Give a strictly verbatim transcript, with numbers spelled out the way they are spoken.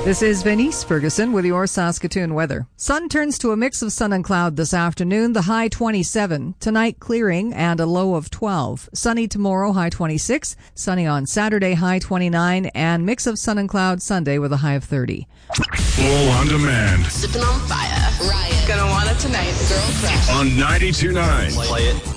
This is Venice Ferguson with your Saskatoon weather. Sun turns to a mix of sun and cloud this afternoon. The high twenty-seven. Tonight clearing and a low of twelve. Sunny tomorrow, high twenty-six. Sunny on Saturday, high twenty-nine. And mix of sun and cloud Sunday with a high of thirty. Full on demand. Sipping on fire. Riot. Gonna want it tonight. Girl Crush. On ninety-two point nine. Play it.